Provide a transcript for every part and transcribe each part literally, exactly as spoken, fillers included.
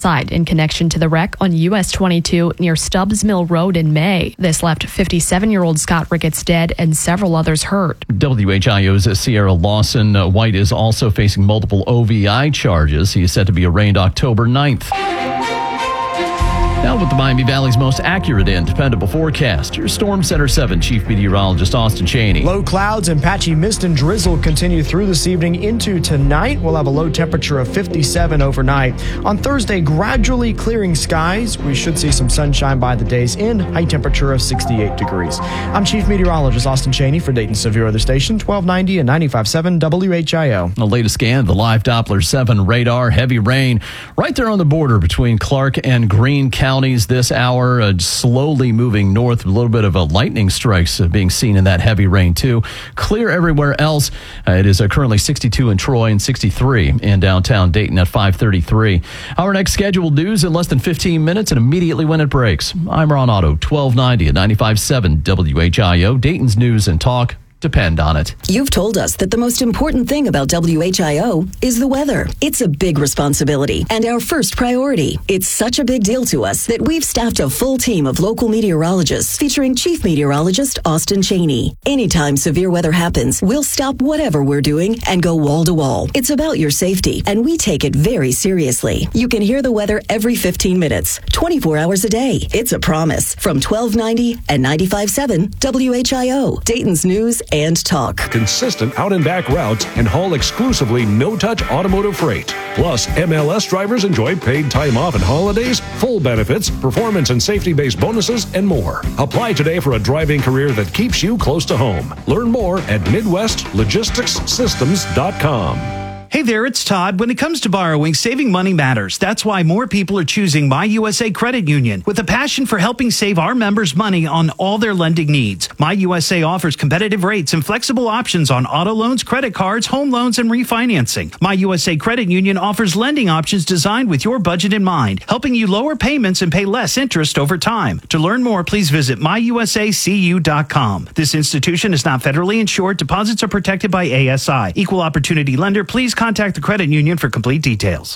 landslide in connection to the wreck on U S twenty-two near Stubbs Mill Road in May. This left fifty-seven-year-old Scott Ricketts dead and several others hurt. W H I O's Sierra Lawson uh, White is also facing multiple O V I charges. He is set to be arraigned October ninth. Now with the Miami Valley's most accurate and dependable forecast, your Storm Center seven Chief Meteorologist Austin Cheney. Low clouds and patchy mist and drizzle continue through this evening into tonight. We'll have a low temperature of fifty-seven overnight. On Thursday, gradually clearing skies. We should see some sunshine by the day's end. High temperature of sixty-eight degrees. I'm Chief Meteorologist Austin Cheney for Dayton Severe Weather Station, twelve ninety and ninety-five point seven W H I O. The latest scan, the live Doppler seven radar, heavy rain right there on the border between Clark and Greene counties this hour, uh, slowly moving north. A little bit of a lightning strikes uh, being seen in that heavy rain too. Clear everywhere else. Uh, it is uh, currently sixty-two in Troy and sixty-three in downtown Dayton at five thirty-three. Our next scheduled news in less than fifteen minutes and immediately when it breaks. I'm Ron Otto, twelve ninety and ninety-five point seven W H I O, Dayton's News and Talk. Depend on it. You've told us that the most important thing about W H I O is the weather. It's a big responsibility and our first priority. It's such a big deal to us that we've staffed a full team of local meteorologists featuring Chief Meteorologist Austin Cheney. Anytime severe weather happens, we'll stop whatever we're doing and go wall to wall. It's about your safety, and we take it very seriously. You can hear the weather every fifteen minutes, twenty-four hours a day. It's a promise. From twelve ninety and ninety-five point seven W H I O, Dayton's News and Talk. Consistent out and back routes and haul exclusively no-touch automotive freight. Plus, M L S drivers enjoy paid time off and holidays, full benefits, performance and safety-based bonuses, and more. Apply today for a driving career that keeps you close to home. Learn more at Midwest Logistics Systems dot com. Hey there, it's Todd. When it comes to borrowing, saving money matters. That's why more people are choosing My U S A Credit Union. With a passion for helping save our members money on all their lending needs, My U S A offers competitive rates and flexible options on auto loans, credit cards, home loans, and refinancing. My U S A Credit Union offers lending options designed with your budget in mind, helping you lower payments and pay less interest over time. To learn more, please visit my u s a c u dot com. This institution is not federally insured. Deposits are protected by A S I. Equal opportunity lender. Please contact the credit union for complete details.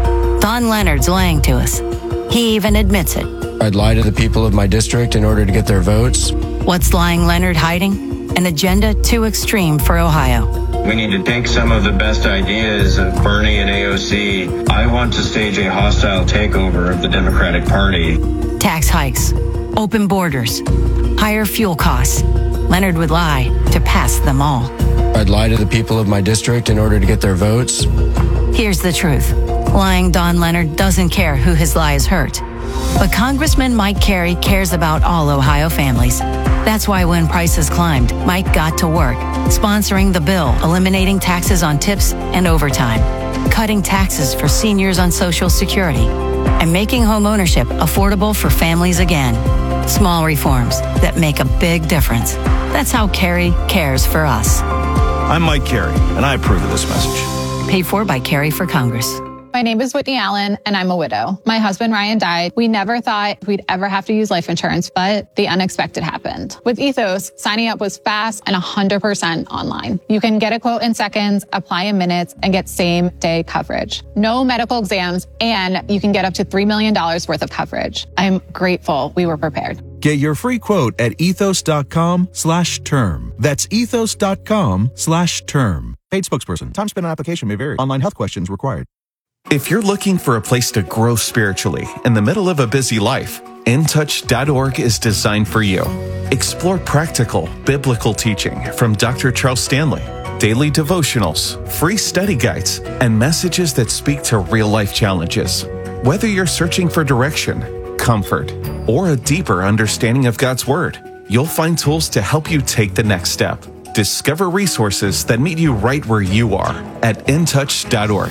Don Leonard's lying to us. He even admits it. I'd lie to the people of my district in order to get their votes. What's lying Leonard hiding? An agenda too extreme for Ohio. We need to take some of the best ideas of Bernie and A O C. I want to stage a hostile takeover of the Democratic Party. Tax hikes, open borders, higher fuel costs. Leonard would lie to pass them all. I'd lie to the people of my district in order to get their votes. Here's the truth. Lying Don Leonard doesn't care who his lies hurt. But Congressman Mike Carey cares about all Ohio families. That's why when prices climbed, Mike got to work, sponsoring the bill, eliminating taxes on tips and overtime, cutting taxes for seniors on Social Security, and making homeownership affordable for families again. Small reforms that make a big difference. That's how Carey cares for us. I'm Mike Carey, and I approve of this message. Paid for by Carey for Congress. My name is Whitney Allen, and I'm a widow. My husband, Ryan, died. We never thought we'd ever have to use life insurance, but the unexpected happened. With Ethos, signing up was fast and one hundred percent online. You can get a quote in seconds, apply in minutes, and get same-day coverage. No medical exams, and you can get up to three million dollars worth of coverage. I'm grateful we were prepared. Get your free quote at ethos.com slash term. That's ethos.com slash term. Paid spokesperson. Time spent on application may vary. Online health questions required. If you're looking for a place to grow spiritually in the middle of a busy life, in touch dot org is designed for you. Explore practical, biblical teaching from Doctor Charles Stanley, daily devotionals, free study guides, and messages that speak to real-life challenges. Whether you're searching for direction, comfort, or a deeper understanding of God's Word, you'll find tools to help you take the next step. Discover resources that meet you right where you are at in touch dot org.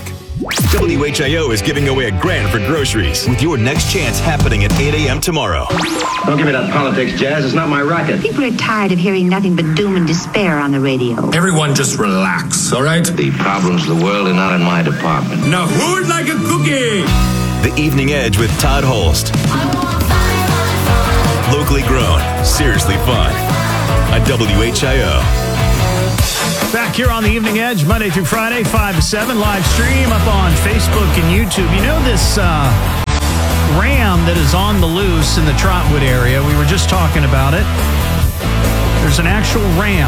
W H I O is giving away a grand for groceries with your next chance happening at eight a.m. tomorrow. Don't give me that politics, Jazz. It's not my racket. People are tired of hearing nothing but doom and despair on the radio. Everyone just relax, all right? The problems of the world are not in my department. Now who'd like a cookie? The Evening Edge with Todd Holst. Locally grown, seriously fun. On W H I O. Back here on the Evening Edge, Monday through Friday, five to seven, live stream up on Facebook and YouTube. You know, this uh, ram that is on the loose in the Trotwood area. We were just talking about it. There's an actual ram.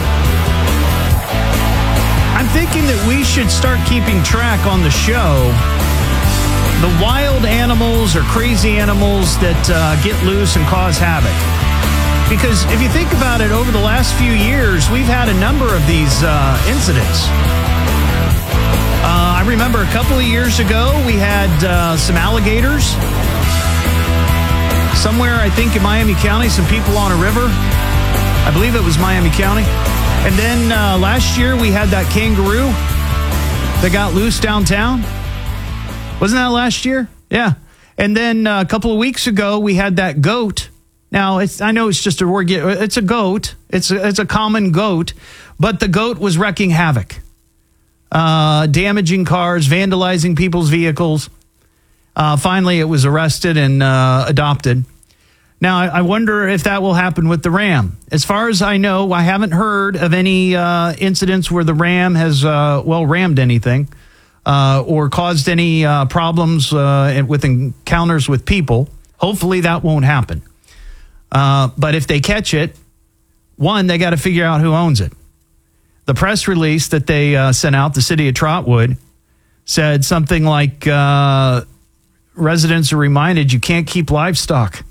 I'm thinking that we should start keeping track on the show the wild animals or crazy animals that uh, get loose and cause havoc. Because if you think about it, over the last few years, we've had a number of these uh, incidents. Uh, I remember a couple of years ago, we had uh, some alligators. Somewhere, I think, in Miami County, some people on a river. I believe it was Miami County. And then uh, last year, we had that kangaroo that got loose downtown. Wasn't that last year? Yeah. And then uh, a couple of weeks ago, we had that goat. Now, it's, I know it's just a word. It's a goat. It's a, it's a common goat. But the goat was wrecking havoc. Uh, damaging cars, vandalizing people's vehicles. Uh, finally, it was arrested and uh, adopted. Now, I, I wonder if that will happen with the ram. As far as I know, I haven't heard of any uh, incidents where the ram has, uh, well, rammed anything. Uh, or caused any uh, problems uh, with encounters with people. Hopefully that won't happen. Uh, but if they catch it, one, they got to figure out who owns it. The press release that they uh, sent out, the city of Trotwood, said something like, uh, residents are reminded you can't keep livestock.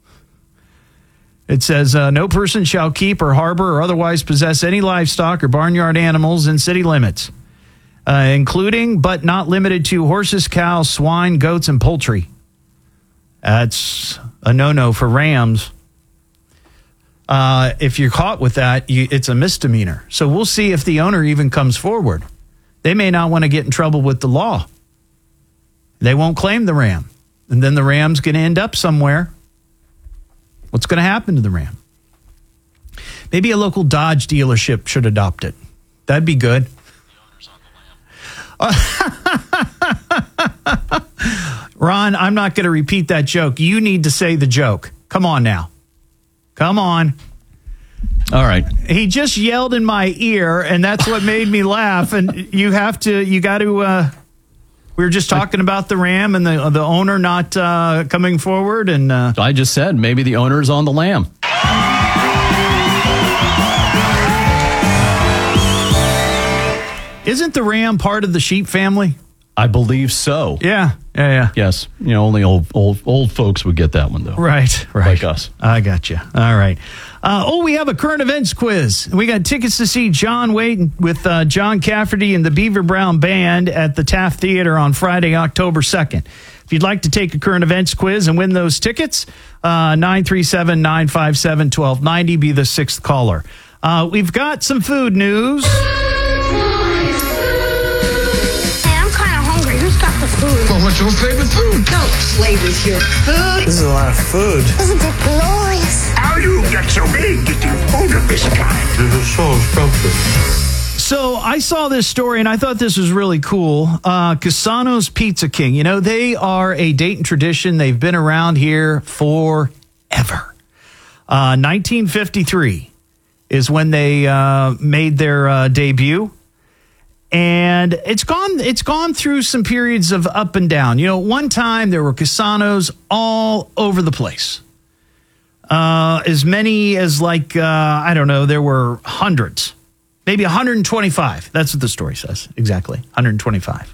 It says, uh, no person shall keep or harbor or otherwise possess any livestock or barnyard animals in city limits. Uh, including but not limited to horses, cows, swine, goats, and poultry. That's a no-no for rams. Uh, if you're caught with that, you, it's a misdemeanor. So we'll see if the owner even comes forward. They may not want to get in trouble with the law. They won't claim the ram. And then the ram's going to end up somewhere. What's going to happen to the ram? Maybe a local Dodge dealership should adopt it. That'd be good. Ron, I'm not going to repeat that joke. You need to say the joke. Come on now. Come on. All right. He just yelled in my ear, and that's what made me laugh. And you have to, you got to, uh, we were just talking about the ram and the, the owner not uh, coming forward. And uh, I just said maybe the owner's on the lamb. Isn't the ram part of the sheep family? I believe so. Yeah, yeah, yeah. Yes. You know, only old old old folks would get that one, though. Right, right. Like us. I got you. All right. Uh, oh, we have a current events quiz. We got tickets to see John Waite with uh, John Cafferty and the Beaver Brown Band at the Taft Theater on Friday, October second. If you'd like to take a current events quiz and win those tickets, uh, nine three seven, nine five seven, one two nine zero, be the sixth caller. Uh, we've got some food news. Food. Well, what's your favorite food? Don't play with your food. This is a lot of food. Isn't it glorious? How you get so big getting food of this kind? This is so scrumptious. So I saw this story and I thought this was really cool. Uh, Cassano's Pizza King. You know, they are a Dayton tradition. They've been around here forever. Uh, nineteen fifty-three is when they uh, made their uh, debut. And it's gone it's gone through some periods of up and down. You know, one time there were Cassanos all over the place. Uh, as many as like, uh, I don't know, there were hundreds. Maybe one hundred twenty-five. That's what the story says. Exactly. one hundred twenty-five.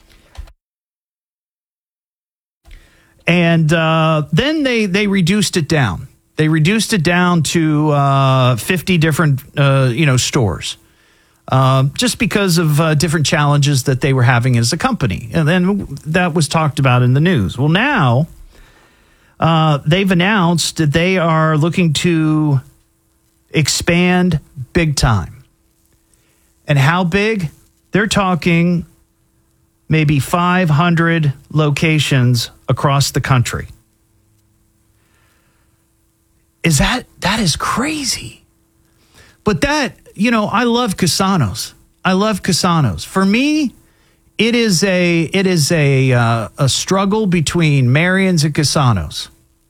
And uh, then they, they reduced it down. They reduced it down to uh, fifty different, uh, you know, stores. Uh, just because of uh, different challenges that they were having as a company. And then that was talked about in the news. Well, now uh, they've announced that they are looking to expand big time. And how big? They're talking maybe five hundred locations across the country. Is that, that is crazy. But that, you know, I love Cassano's. I love Cassano's. For me, it is a it is a uh, a struggle between Marion's and Cassano's.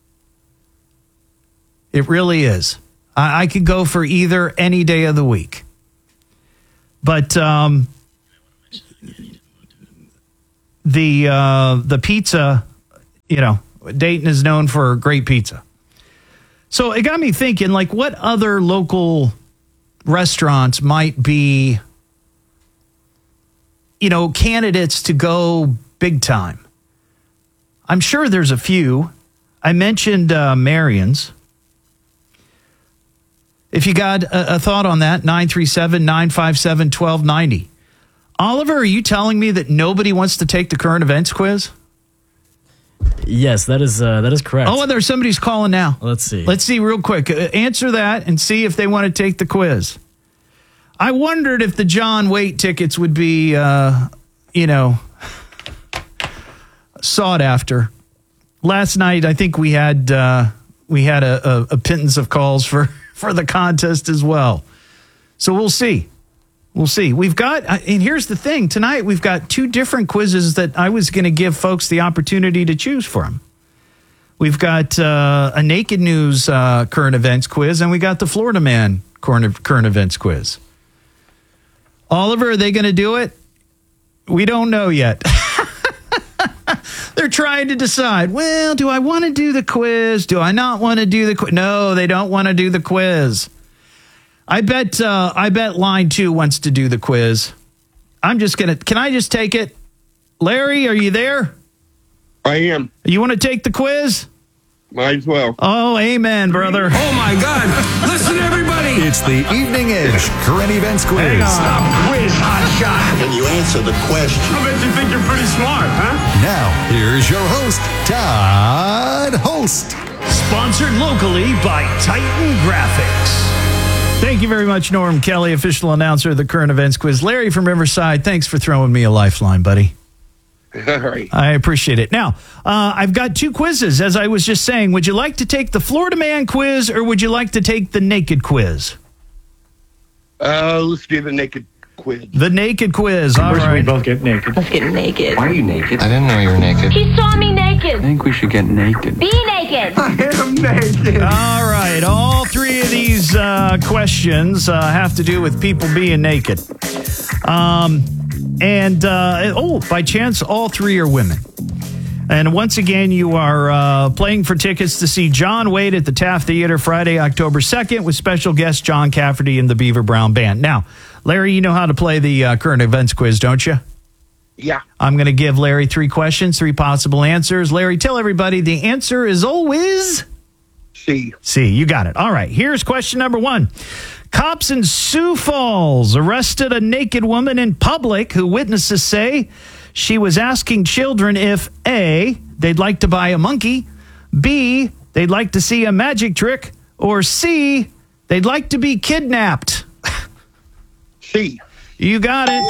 It really is. I, I could go for either any day of the week. But um, the uh, the pizza, you know, Dayton is known for great pizza. So it got me thinking, like, what other local restaurants might be, you know, candidates to go big time? I'm sure there's a few. I mentioned uh, Marion's. If you got a, a thought on that, nine three seven, nine five seven, one two nine zero. Oliver, are you telling me that nobody wants to take the current events quiz? Yes, that is uh, that is correct. Oh, and there's somebody's calling now. Let's see. Let's see real quick. Uh, answer that and see if they want to take the quiz. I wondered if the John Waite tickets would be, uh, you know, sought after. Last night, I think we had uh, we had a, a, a pittance of calls for, for the contest as well. So we'll see. We'll see. We've got, and here's the thing. Tonight, we've got two different quizzes that I was going to give folks the opportunity to choose from. We've got uh, a Naked News uh, current events quiz, and we got the Florida Man current, current events quiz. Oliver, are they going to do it? We don't know yet. They're trying to decide, well, do I want to do the quiz? Do I not want to do the quiz? No, they don't want to do the quiz. I bet uh, I bet line two wants to do the quiz. I'm just going to, can I just take it? Larry, are you there? I am. You want to take the quiz? Might as well. Oh, amen, brother. Oh, my God. Listen, everybody. It's the Evening Edge Current Events Quiz. Hang on. Stop quiz, hot shot. Can you answer the question? I bet you think you're pretty smart, huh? Now, here's your host, Todd Holst. Sponsored locally by Titan Graphics. Thank you very much, Norm Kelly, official announcer of the Current Events Quiz. Larry from Riverside, thanks for throwing me a lifeline, buddy. All right. I appreciate it. Now, uh, I've got two quizzes. As I was just saying, would you like to take the Florida Man quiz or would you like to take the Naked quiz? Uh, let's do the Naked quiz. The Naked quiz. All First, right. we both get naked. Let's get naked. Why are you naked? I didn't know you were naked. He saw me naked. I think we should get naked. Be naked. I am naked. All right. All three of these uh, questions uh, have to do with people being naked. Um, and, uh, oh, by chance, all three are women. And once again, you are uh, playing for tickets to see John Waite at the Taft Theater Friday, October second, with special guest John Cafferty and the Beaver Brown Band. Now, Larry, you know how to play the uh, current events quiz, don't you? Yeah. I'm going to give Larry three questions, three possible answers. Larry, tell everybody the answer is always C. C. You got it. All right. Here's question number one. Cops in Sioux Falls arrested a naked woman in public who witnesses say she was asking children if A, they'd like to buy a monkey, B, they'd like to see a magic trick, or C, they'd like to be kidnapped. C. You got it.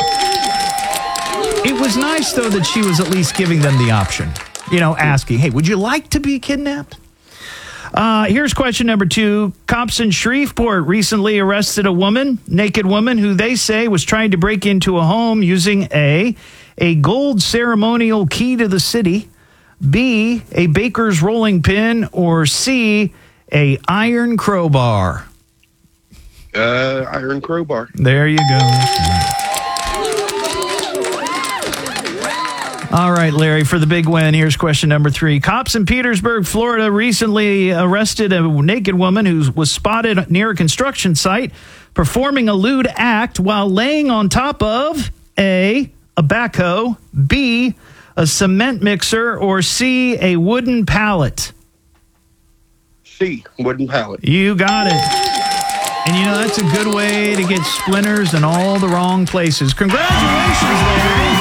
It was nice, though, that she was at least giving them the option. You know, asking, hey, would you like to be kidnapped? Uh, here's question number two. Cops in Shreveport recently arrested a woman, naked woman, who they say was trying to break into a home using A, a gold ceremonial key to the city, B, a baker's rolling pin, or C, a iron crowbar. Uh, iron crowbar. There you go. All right, Larry, for the big win, here's question number three. Cops in Petersburg, Florida, recently arrested a naked woman who was spotted near a construction site performing a lewd act while laying on top of A, a backhoe, B, a cement mixer, or C, a wooden pallet. C, wooden pallet. You got it. And you know, that's a good way to get splinters in all the wrong places. Congratulations, Larry.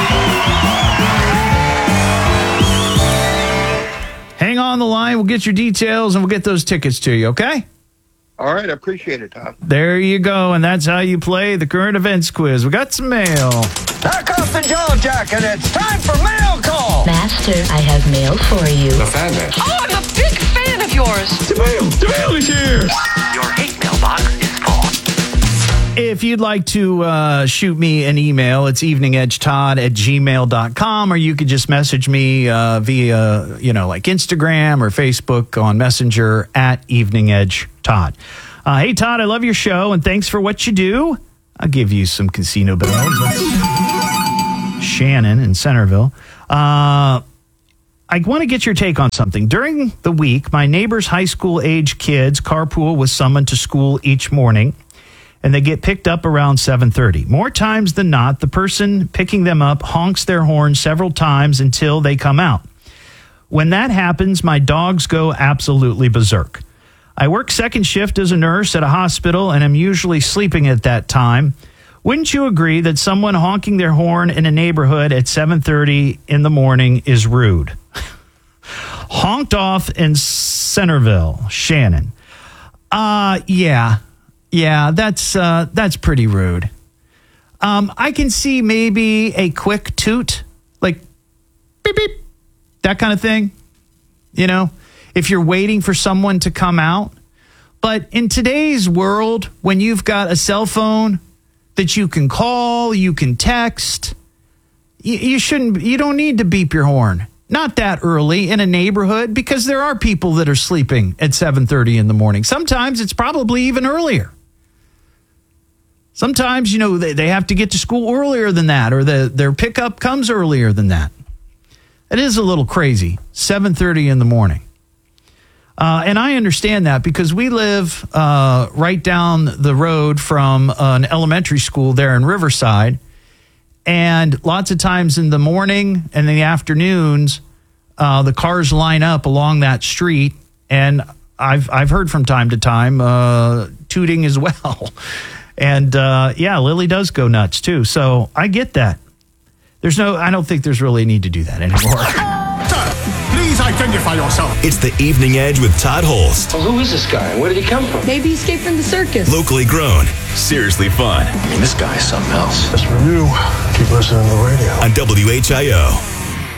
Hang on the line. We'll get your details and we'll get those tickets to you, okay? All right. I appreciate it, Todd. There you go. And that's how you play the current events quiz. We got some mail. Back off the jaw jacket. It's time for mail call. Master, I have mail for you. The fan mail. Oh, I'm a big fan of yours. The mail. The mail is here. Your hate mailbox is full. If you'd like to uh, shoot me an email, it's eveningedgetodd at gmail dot com, or you could just message me uh, via, you know, like Instagram or Facebook on Messenger at eveningedgetodd. Uh, hey, Todd, I love your show, and thanks for what you do. I'll give you some casino bells. That's Shannon in Centerville. Uh, I want to get your take on something. During the week, my neighbor's high school age kids carpool with someone to school each morning, and they get picked up around seven thirty. More times than not, the person picking them up honks their horn several times until they come out. When that happens, my dogs go absolutely berserk. I work second shift as a nurse at a hospital, and I'm usually sleeping at that time. Wouldn't you agree that someone honking their horn in a neighborhood at seven thirty in the morning is rude? Honked off in Centerville, Shannon. Uh, yeah. Yeah, that's uh, that's pretty rude. Um, I can see maybe a quick toot, like beep, beep, that kind of thing, you know, if you're waiting for someone to come out. But in today's world, when you've got a cell phone that you can call, you can text, you, you shouldn't, you don't need to beep your horn. Not that early in a neighborhood, because there are people that are sleeping at seven thirty in the morning. Sometimes it's probably even earlier. Sometimes, you know, they, they have to get to school earlier than that, or the, their pickup comes earlier than that. It is a little crazy, seven thirty in the morning. Uh, and I understand that because we live uh, right down the road from an elementary school there in Riverside. And lots of times in the morning and in the afternoons, uh, the cars line up along that street. And I've I've heard from time to time uh, tooting as well. And uh, yeah, Lily does go nuts too. So I get that. There's no, I don't think there's really a need to do that anymore. Please identify yourself. It's the Evening Edge with Todd Holst. Well, who is this guy? Where did he come from? Maybe he escaped from the circus. Locally grown, seriously fun. I mean, this guy is something else. Just for you, keep listening to the radio. On W H I O.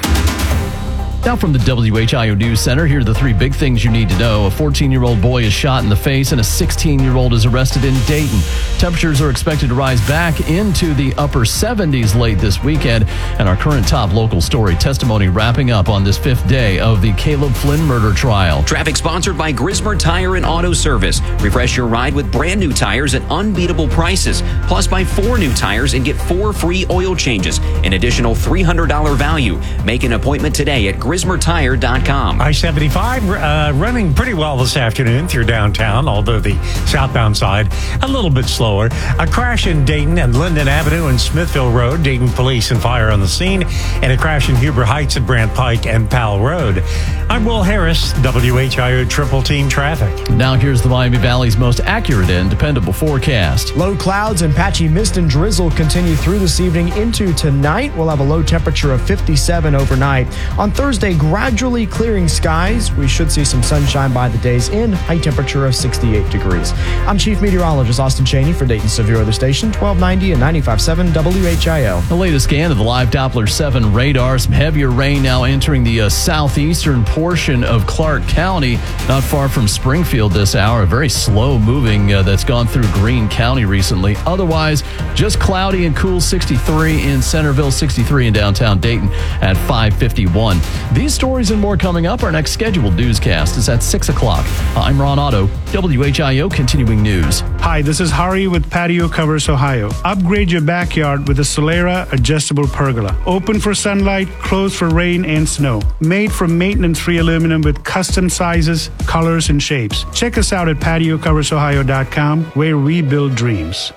Now from the W H I O News Center, here are the three big things you need to know. A fourteen-year-old boy is shot in the face and a sixteen-year-old is arrested in Dayton. Temperatures are expected to rise back into the upper seventies late this weekend. And our current top local story, testimony wrapping up on this fifth day of the Caleb Flynn murder trial. Traffic sponsored by Grismer Tire and Auto Service. Refresh your ride with brand new tires at unbeatable prices. Plus, buy four new tires and get four free oil changes. An additional three hundred dollars value. Make an appointment today at Grismer Tire dot com. I seventy-five uh, running pretty well this afternoon through downtown, although the southbound side a little bit slower. A crash in Dayton and Linden Avenue and Smithville Road. Dayton police and fire on the scene. And a crash in Huber Heights at Brant Pike and Powell Road. I'm Will Harris, W H I O Triple Team Traffic. Now here's the Miami Valley's most accurate and dependable forecast. Low clouds and patchy mist and drizzle continue through this evening into tonight. We'll have a low temperature of fifty-seven overnight. On Thursday, gradually clearing skies. We should see some sunshine by the day's end. High temperature of sixty-eight degrees. I'm Chief Meteorologist Austin Cheney for Dayton Severe Weather Station, twelve ninety and ninety-five point seven W H I O. The latest scan of the live Doppler seven radar. Some heavier rain now entering the uh, southeastern portion of Clark County, not far from Springfield this hour. A very slow moving uh, that's gone through Greene County recently. Otherwise, just cloudy and cool, sixty-three in Centerville, sixty-three in downtown Dayton at five fifty-one. These stories and more coming up. Our next scheduled newscast is at six o'clock. I'm Ron Otto, W H I O Continuing News. Hi, this is Hari with Patio Covers Ohio. Upgrade your backyard with a Solera adjustable pergola. Open for sunlight, closed for rain and snow. Made from maintenance-free aluminum with custom sizes, colors, and shapes. Check us out at patio covers ohio dot com, where we build dreams.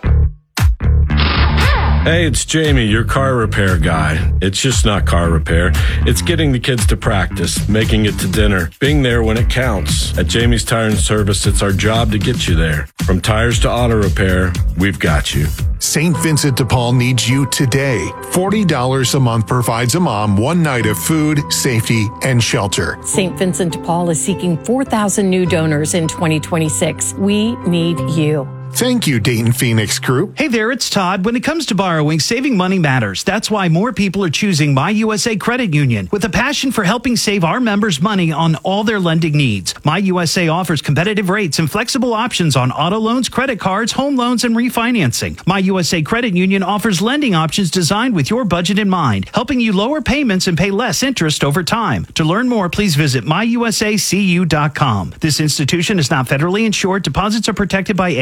Hey, it's Jamie, your car repair guy. It's just not car repair. It's getting the kids to practice, making it to dinner, being there when it counts. At Jamie's Tire and Service, it's our job to get you there. From tires to auto repair, we've got you. Saint Vincent de Paul needs you today. forty dollars a month provides a mom one night of food, safety, and shelter. Saint Vincent de Paul is seeking four thousand new donors in twenty twenty-six. We need you. Thank you, Dayton Phoenix Group. Hey there, it's Todd. When it comes to borrowing, saving money matters. That's why more people are choosing My U S A Credit Union. With a passion for helping save our members money on all their lending needs, My U S A offers competitive rates and flexible options on auto loans, credit cards, home loans, and refinancing. My U S A Credit Union offers lending options designed with your budget in mind, helping you lower payments and pay less interest over time. To learn more, please visit my u s a c u dot com. This institution is not federally insured. Deposits are protected by A S I.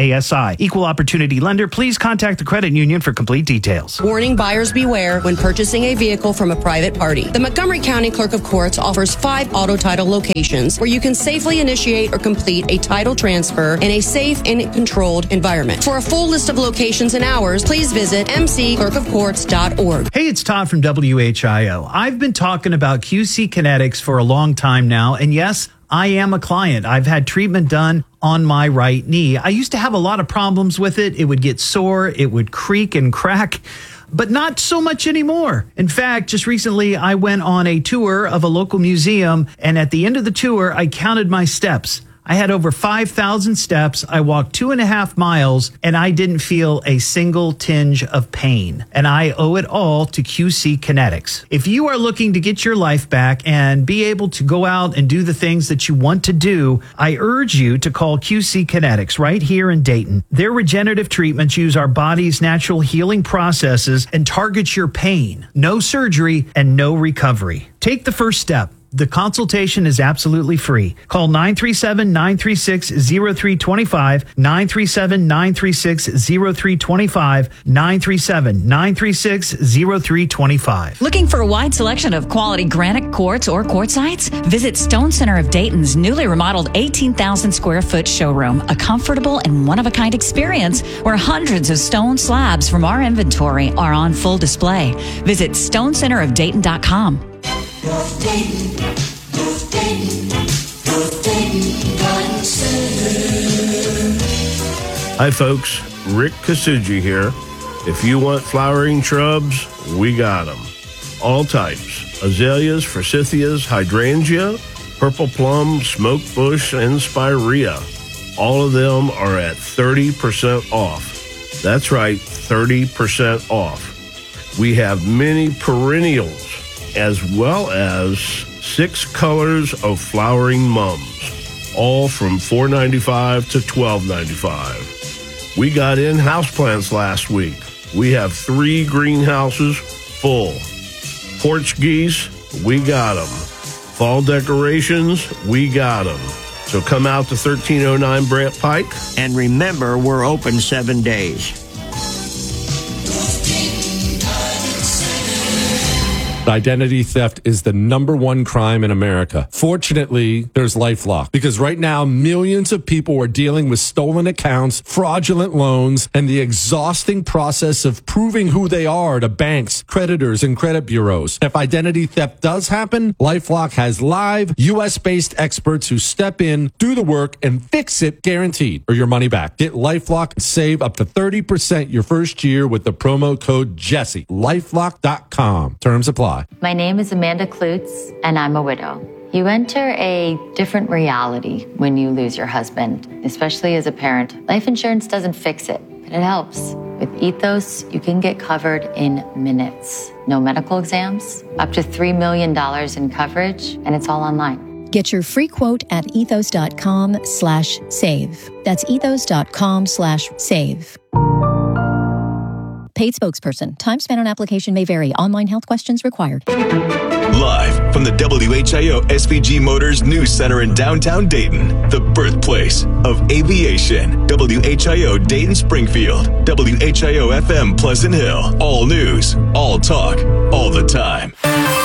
I. Equal opportunity lender. Please contact the credit union for complete details. Warning: buyers beware when purchasing a vehicle from a private party. The Montgomery County Clerk of Courts offers five auto title locations where you can safely initiate or complete a title transfer in a safe and controlled environment. For a full list of locations and hours, please visit m c clerk of courts dot org. Hey, it's Todd from W H I O. I've been talking about Q C Kinetics for a long time now, and yes, I am a client. I've had treatment done on my right knee. I used to have a lot of problems with it. It would get sore, it would creak and crack, but not so much anymore. In fact, just recently I went on a tour of a local museum, and at the end of the tour, I counted my steps. I had over five thousand steps. I walked two and a half miles, and I didn't feel a single tinge of pain. And I owe it all to Q C Kinetics. If you are looking to get your life back and be able to go out and do the things that you want to do, I urge you to call Q C Kinetics right here in Dayton. Their regenerative treatments use our body's natural healing processes and target your pain. No surgery and no recovery. Take the first step. The consultation is absolutely free. Call nine three seven, nine three six, zero three two five, nine three seven, nine three six, zero three two five, nine three seven, nine three six, zero three two five. Looking for a wide selection of quality granite quartz or quartzites? Visit Stone Center of Dayton's newly remodeled eighteen thousand square foot showroom, a comfortable and one-of-a-kind experience where hundreds of stone slabs from our inventory are on full display. Visit stone center of dayton dot com. Hi folks, Rick Kasuji here. If you want flowering shrubs, we got them. All types: azaleas, forsythias, hydrangea, purple plum, smoke bush, and spirea. All of them are at thirty percent off. That's right, thirty percent off. We have many perennials, as well as six colors of flowering mums, all from four ninety-five to twelve ninety-five. We got in houseplants last week. We have three greenhouses full. Porch geese, we got them. Fall decorations, we got them. So come out to thirteen oh nine Brant Pike. And remember, we're open seven days. Identity theft is the number one crime in America. Fortunately, there's LifeLock, because right now millions of people are dealing with stolen accounts, fraudulent loans, and the exhausting process of proving who they are to banks, creditors, and credit bureaus. If identity theft does happen, LifeLock has live U S-based experts who step in, do the work, and fix it guaranteed, or your money back. Get LifeLock and save up to thirty percent your first year with the promo code Jesse. LifeLock dot com. Terms apply. My name is Amanda Klutz, and I'm a widow. You enter a different reality when you lose your husband, especially as a parent. Life insurance doesn't fix it, but it helps. With Ethos, you can get covered in minutes. No medical exams, up to three million dollars in coverage, and it's all online. Get your free quote at ethos dot com slash save. That's ethos dot com slash save. Paid spokesperson. Time spent on application may vary. Online health questions required. Live from the W H I O S V G Motors News Center in downtown Dayton, the birthplace of aviation. W H I O Dayton Springfield. W H I O F M Pleasant Hill. All news, all talk, all the time.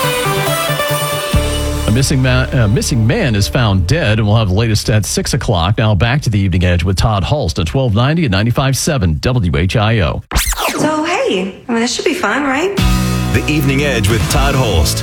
A missing man, uh, missing man is found dead, and we'll have the latest at six o'clock. Now back to the Evening Edge with Todd Hulst at twelve ninety and ninety-five point seven W H I O. So, hey, I mean, this should be fun, right? The Evening Edge with Todd Hulst.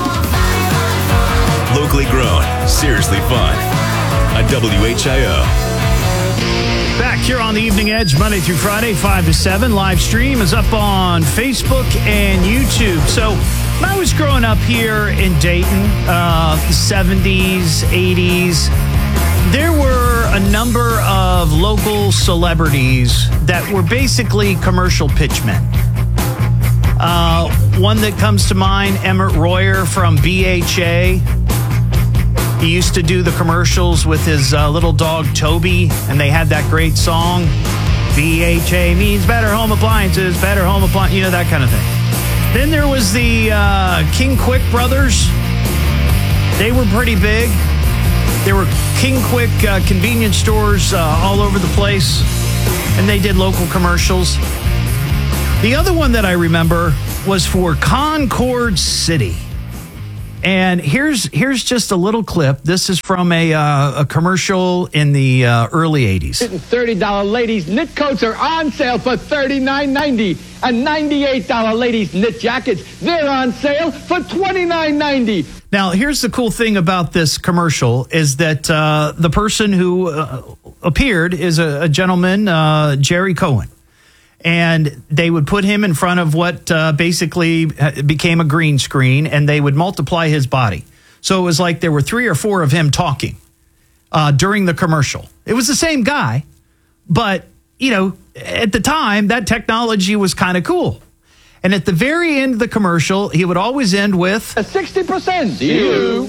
Locally grown, seriously fun. On W H I O. Back here on the Evening Edge, Monday through Friday, five to seven. Live stream is up on Facebook and YouTube. So, when I was growing up here in Dayton, uh, the seventies, eighties, there were a number of local celebrities that were basically commercial pitchmen. Uh, one that comes to mind, Emmett Royer from B H A. He used to do the commercials with his uh, little dog, Toby, and they had that great song, B H A means better home appliances, better home appliances, you know, that kind of thing. Then there was the uh, King Quick brothers. They were pretty big. There were King Quick uh, convenience stores uh, all over the place. and they did local commercials. The other one that I remember was for Concord City. And here's here's just a little clip. This is from a uh, a commercial in the uh, early eighties. thirty dollars ladies knit coats are on sale for thirty-nine ninety, and ninety-eight dollars ladies knit jackets, they're on sale for twenty-nine ninety. Now, here's the cool thing about this commercial is that uh, the person who uh, appeared is a, a gentleman, uh, Jerry Cohen. And they would put him in front of what uh, basically became a green screen, and they would multiply his body. So it was like there were three or four of him talking uh, during the commercial. It was the same guy, but, you know, at the time, that technology was kind of cool. And at the very end of the commercial, he would always end with a sixty percent. See you,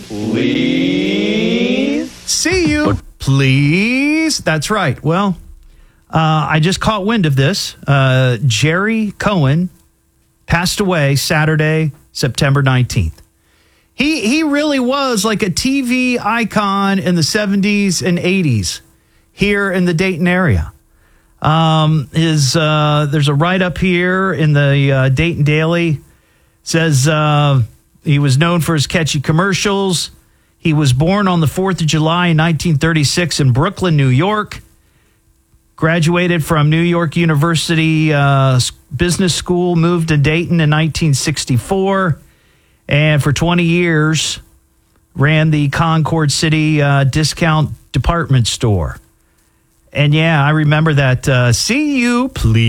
please. See you, please. That's right. Well, Uh, I just caught wind of this. Uh, Jerry Cohen passed away Saturday, September nineteenth. He he really was like a T V icon in the seventies and eighties here in the Dayton area. Um, his uh, there's a write-up here in the uh, Dayton Daily. Says uh, he was known for his catchy commercials. He was born on the fourth of July in nineteen thirty-six in Brooklyn, New York. Graduated from New York University uh, Business School, moved to Dayton in nineteen sixty-four, and for twenty years ran the Concord City uh, discount department store. And yeah, I remember that. Uh, see you,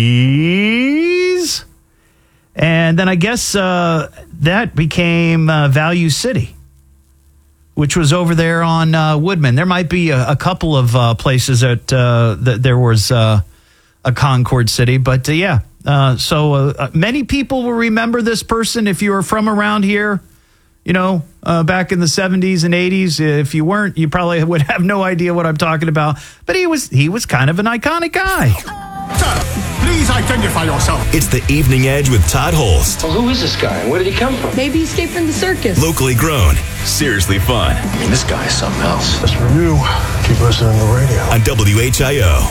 please. And then I guess uh, that became uh, Value City, which was over there on uh, Woodman. There might be a, a couple of uh, places that, uh, that there was uh, a Concord City. But uh, yeah, uh, so uh, many people will remember this person if you were from around here, you know, uh, back in the seventies and eighties. If you weren't, you probably would have no idea what I'm talking about. But he was he was kind of an iconic guy. Sir, please identify yourself. It's the Evening Edge with Todd Holst. Well, who is this guy and where did he come from? Maybe he escaped from the circus. Locally grown, seriously fun. I mean, this guy is something else. Just for you, keep listening to the radio. On W H I O.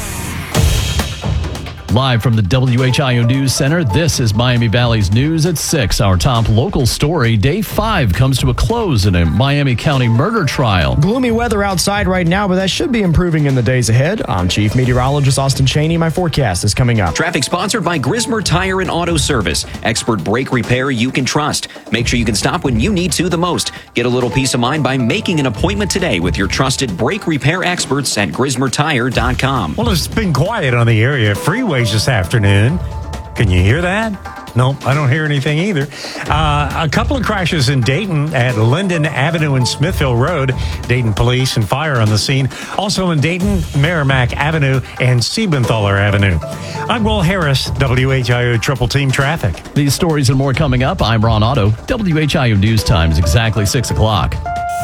Live from the W H I O News Center, this is Miami Valley's News at six. Our top local story, day five comes to a close in a Miami County murder trial. Gloomy weather outside right now, but that should be improving in the days ahead. I'm Chief Meteorologist Austin Cheney. My forecast is coming up. Traffic sponsored by Grismer Tire and Auto Service. Expert brake repair you can trust. Make sure you can stop when you need to the most. Get a little peace of mind by making an appointment today with your trusted brake repair experts at Grismer Tire dot com. Well, it's been quiet on the area freeways this afternoon. Can you hear that? Nope, I don't hear anything either. Uh, a couple of crashes in Dayton at Linden Avenue and Smithville Road. Dayton police and fire on the scene. Also in Dayton, Merrimack Avenue and Siebenthaler Avenue. I'm Will Harris, W H I O Triple Team Traffic. These stories and more coming up. I'm Ron Otto. W H I O News Time is exactly six o'clock.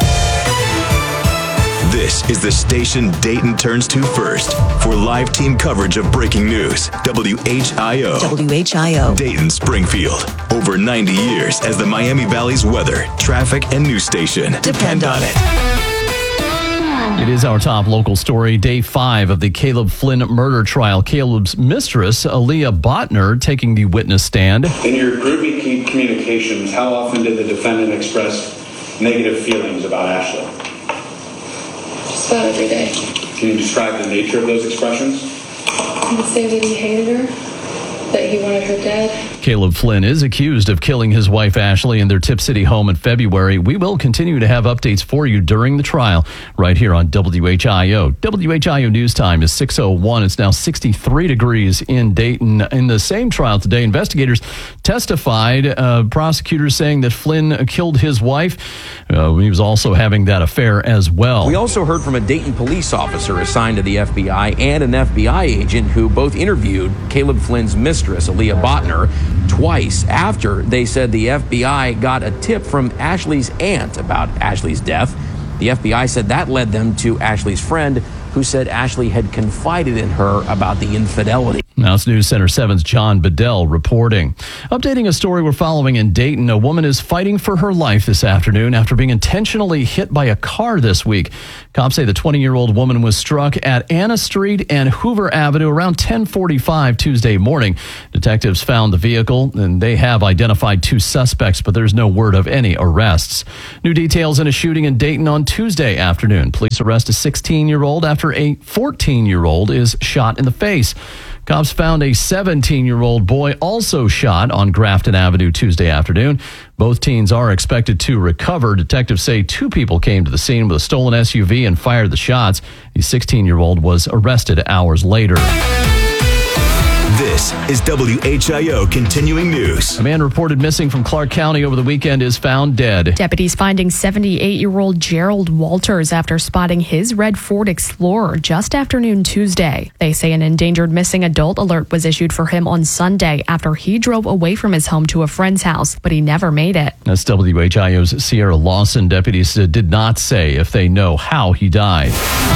This is the station Dayton turns to first for live team coverage of breaking news. W H I O. W H I O. Dayton, Springfield. Over ninety years as the Miami Valley's weather, traffic, and news station. Depend on it. It is our top local story, day five of the Caleb Flynn murder trial. Caleb's mistress, Aaliyah Botner, taking the witness stand. In your group communications, how often did the defendant express negative feelings about Ashley? Just about every day. Can you describe the nature of those expressions? He would say that he hated her, that he wanted her dead. Caleb Flynn is accused of killing his wife Ashley in their Tip City home in February. We will continue to have updates for you during the trial right here on W H I O. W H I O News Time is six oh one. It's now sixty-three degrees in Dayton. In the same trial today, investigators testified, uh, prosecutors saying that Flynn killed his wife. Uh, he was also having that affair as well. We also heard from a Dayton police officer assigned to the F B I and an F B I agent who both interviewed Caleb Flynn's mistress, Aaliyah Botner, twice after they said the F B I got a tip from Ashley's aunt about Ashley's death. The F B I said that led them to Ashley's friend, who said Ashley had confided in her about the infidelity. Now it's News Center seven's John Bedell reporting. Updating a story we're following in Dayton, a woman is fighting for her life this afternoon after being intentionally hit by a car this week. Cops say the twenty-year-old woman was struck at Anna Street and Hoover Avenue around ten forty-five Tuesday morning. Detectives found the vehicle and they have identified two suspects, but there's no word of any arrests. New details in a shooting in Dayton on Tuesday afternoon. Police arrest a sixteen-year-old after a fourteen-year-old is shot in the face. Cops found a seventeen-year-old boy also shot on Grafton Avenue Tuesday afternoon. Both teens are expected to recover. Detectives say two people came to the scene with a stolen S U V and fired the shots. The sixteen-year-old was arrested hours later. This is W H I O Continuing News. A man reported missing from Clark County over the weekend is found dead. Deputies finding seventy-eight-year-old Gerald Walters after spotting his red Ford Explorer just after noon Tuesday. They say an endangered missing adult alert was issued for him on Sunday after he drove away from his home to a friend's house, but he never made it. That's W H I O's Sierra Lawson. Deputies did not say if they know how he died.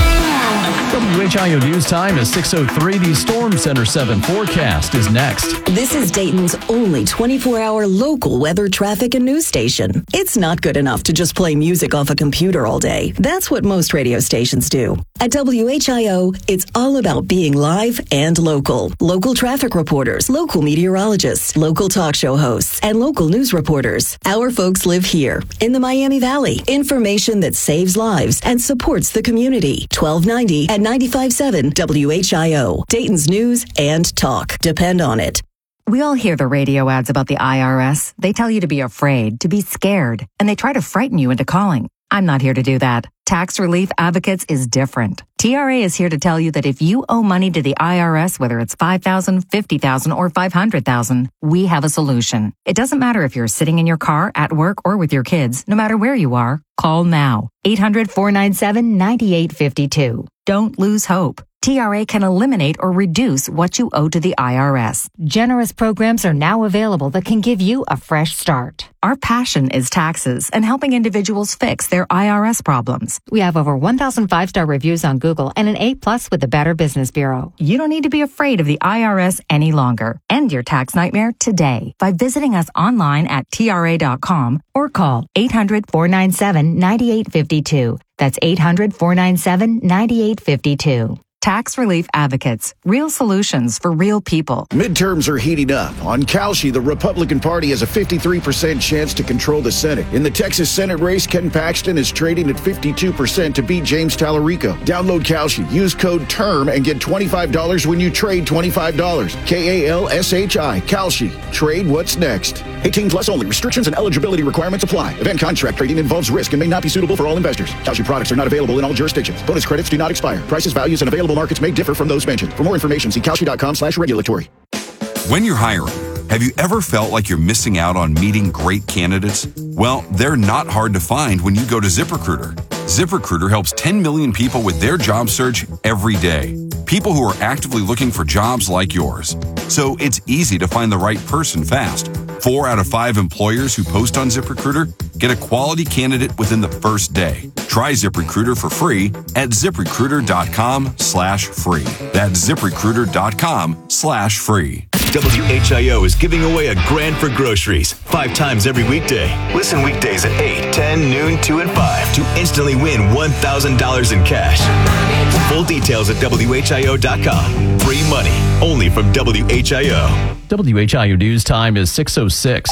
W H I O News Time is six oh three. The Storm Center seven forecast is next. This is Dayton's only twenty-four hour local weather, traffic, and news station. It's not good enough to just play music off a computer all day. That's what most radio stations do. At W H I O, it's all about being live and local. Local traffic reporters, local meteorologists, local talk show hosts, and local news reporters. Our folks live here in the Miami Valley. Information that saves lives and supports the community. twelve ninety and ninety-five point seven W H I O, Dayton's news and talk. Depend on it. We all hear the radio ads about the I R S. They tell you to be afraid, to be scared, and they try to frighten you into calling. I'm not here to do that. Tax Relief Advocates is different. T R A is here to tell you that if you owe money to the I R S, whether it's five thousand dollars, fifty thousand dollars, or five hundred thousand dollars, we have a solution. It doesn't matter if you're sitting in your car, at work, or with your kids. No matter where you are, call now. eight hundred, four nine seven, nine eight five two. Don't lose hope. T R A can eliminate or reduce what you owe to the I R S. Generous programs are now available that can give you a fresh start. Our passion is taxes and helping individuals fix their I R S problems. We have over one thousand five-star reviews on Google and an A plus with the Better Business Bureau. You don't need to be afraid of the I R S any longer. End your tax nightmare today by visiting us online at T R A dot com or call eight hundred, four nine seven, nine eight five two. That's eight hundred, four nine seven, nine eight five two. Tax Relief Advocates. Real solutions for real people. Midterms are heating up. On Kalshi, the Republican Party has a fifty-three percent chance to control the Senate. In the Texas Senate race, Ken Paxton is trading at fifty-two percent to beat James Tallarico. Download Kalshi. Use code TERM and get twenty-five dollars when you trade twenty-five dollars. K A L S H I. Kalshi. Trade what's next. eighteen plus only. Restrictions and eligibility requirements apply. Event contract trading involves risk and may not be suitable for all investors. Kalshi products are not available in all jurisdictions. Bonus credits do not expire. Prices, values, and available markets may differ from those mentioned. For more information, see Kalshi dot com slash regulatory. When you're hiring, have you ever felt like you're missing out on meeting great candidates? Well, they're not hard to find when you go to ZipRecruiter. ZipRecruiter helps ten million people with their job search every day. People who are actively looking for jobs like yours. So it's easy to find the right person fast. Four out of five employers who post on ZipRecruiter get a quality candidate within the first day. Try ZipRecruiter for free at ZipRecruiter.com slash free. That's ZipRecruiter.com slash free. W H I O is giving away a grand for groceries five times every weekday. Listen weekdays at eight, ten, noon, two, and five to instantly win one thousand dollars in cash. Full details at W H I O dot com. Free money only from W H I O. W H I O News Time is six oh six.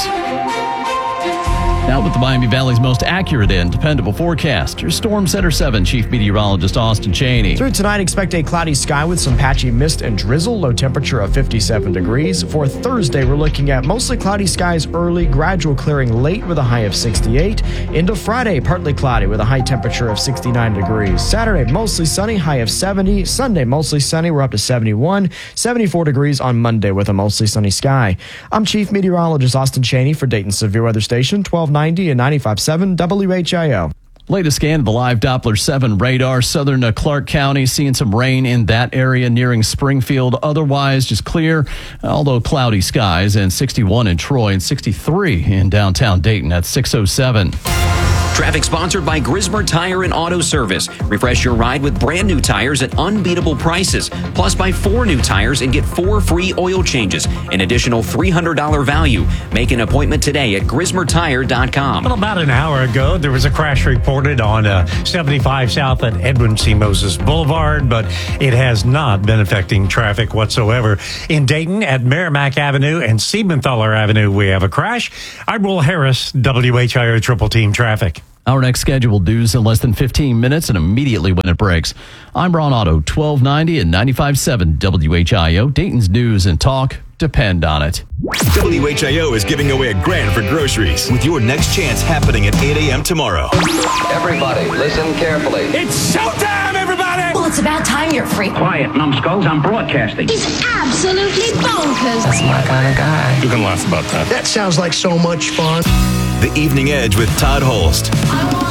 Now with the Miami Valley's most accurate and dependable forecast, your Storm Center seven Chief Meteorologist Austin Cheney. Through tonight, expect a cloudy sky with some patchy mist and drizzle, low temperature of fifty-seven degrees. For Thursday, we're looking at mostly cloudy skies early, gradual clearing late with a high of sixty-eight. Into Friday, partly cloudy with a high temperature of sixty-nine degrees. Saturday, mostly sunny, high of seventy. Sunday, mostly sunny, we're up to seventy-one. seventy-four degrees on Monday with a mostly sunny sky. I'm Chief Meteorologist Austin Cheney for Dayton Severe Weather Station, twelve ninety and ninety-five point seven W H I O. Latest scan of the live Doppler seven radar. Southern uh, Clark County seeing some rain in that area nearing Springfield. Otherwise, just clear, although cloudy skies, and sixty-one in Troy and sixty-three in downtown Dayton at six oh seven. Traffic sponsored by Grismer Tire and Auto Service. Refresh your ride with brand new tires at unbeatable prices. Plus, buy four new tires and get four free oil changes. An additional three hundred dollars value. Make an appointment today at grismer tire dot com. Well, about an hour ago, there was a crash reported on uh, seventy-five South at Edwin C. Moses Boulevard, but it has not been affecting traffic whatsoever. In Dayton, at Merrimack Avenue and Siebenthaler Avenue, we have a crash. I'm Will Harris, W H I O Triple Team Traffic. Our next scheduled news in less than fifteen minutes and immediately when it breaks. I'm Ron Otto, twelve ninety and ninety-five point seven W H I O. Dayton's news and talk depend on it. W H I O is giving away a grand for groceries with your next chance happening at eight a.m. tomorrow. Everybody, listen carefully. It's showtime, everybody! Well, it's about time you're free. Quiet, numbskulls, I'm broadcasting. He's absolutely bonkers. That's my kind of guy. You can laugh about that. That sounds like so much fun. The Evening Edge with Todd Holst.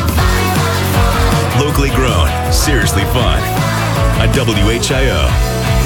Locally grown, seriously fun. On W H I O.